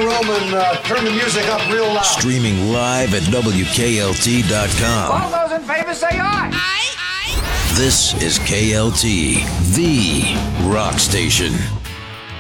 room and turn the music up real loud. Streaming live at WKLT.com. All those in favor say aye. This is KLT, the rock station.